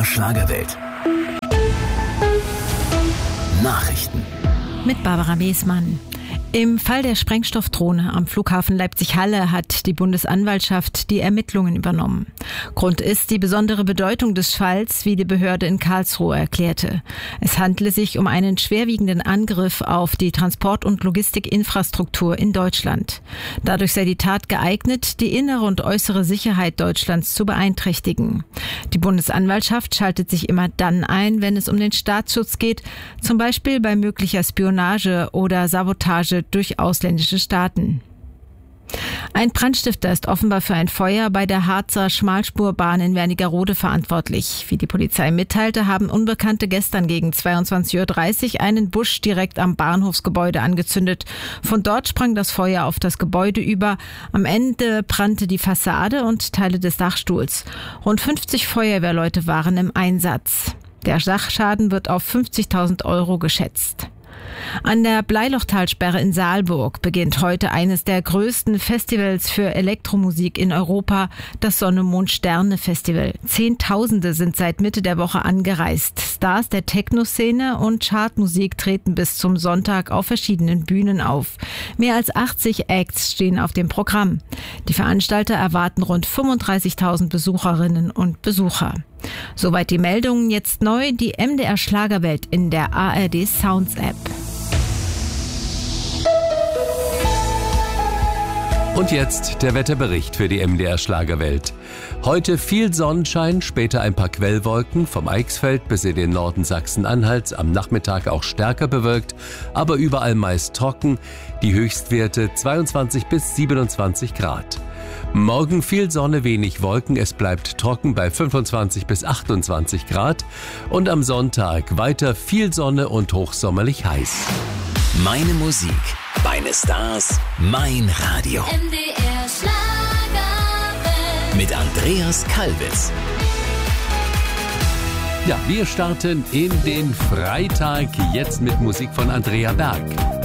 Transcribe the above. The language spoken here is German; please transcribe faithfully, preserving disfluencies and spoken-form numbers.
der Schlagerwelt. Nachrichten. Mit Barbara Wiesmann. Im Fall der Sprengstoffdrohne am Flughafen Leipzig-Halle hat die Bundesanwaltschaft die Ermittlungen übernommen. Grund ist die besondere Bedeutung des Falls, wie die Behörde in Karlsruhe erklärte. Es handle sich um einen schwerwiegenden Angriff auf die Transport- und Logistikinfrastruktur in Deutschland. Dadurch sei die Tat geeignet, die innere und äußere Sicherheit Deutschlands zu beeinträchtigen. Die Bundesanwaltschaft schaltet sich immer dann ein, wenn es um den Staatsschutz geht, zum Beispiel bei möglicher Spionage oder Sabotage durch ausländische Staaten. Ein Brandstifter ist offenbar für ein Feuer bei der Harzer Schmalspurbahn in Wernigerode verantwortlich. Wie die Polizei mitteilte, haben Unbekannte gestern gegen zweiundzwanzig Uhr dreißig einen Busch direkt am Bahnhofsgebäude angezündet. Von dort sprang das Feuer auf das Gebäude über. Am Ende brannte die Fassade und Teile des Dachstuhls. Rund fünfzig Feuerwehrleute waren im Einsatz. Der Sachschaden wird auf fünfzigtausend Euro geschätzt. An der Bleilochtalsperre in Saalburg beginnt heute eines der größten Festivals für Elektromusik in Europa, das Sonne-Mond-Sterne-Festival. Zehntausende sind seit Mitte der Woche angereist. Stars der Techno-Szene und Chartmusik treten bis zum Sonntag auf verschiedenen Bühnen auf. Mehr als achtzig Acts stehen auf dem Programm. Die Veranstalter erwarten rund fünfunddreißigtausend Besucherinnen und Besucher. Soweit die Meldungen. Jetzt neu die M D R Schlagerwelt in der A R D Sounds App. Und jetzt der Wetterbericht für die M D R Schlagerwelt. Heute viel Sonnenschein, später ein paar Quellwolken, vom Eichsfeld bis in den Norden Sachsen-Anhalts, am Nachmittag auch stärker bewölkt, aber überall meist trocken, die Höchstwerte zweiundzwanzig bis siebenundzwanzig Grad. Morgen viel Sonne, wenig Wolken, es bleibt trocken bei fünfundzwanzig bis achtundzwanzig Grad und am Sonntag weiter viel Sonne und hochsommerlich heiß. Meine Musik, meine Stars, mein Radio. M D R Schlagerwelt. Mit Andreas Kalbitz. Ja, wir starten in den Freitag jetzt mit Musik von Andrea Berg.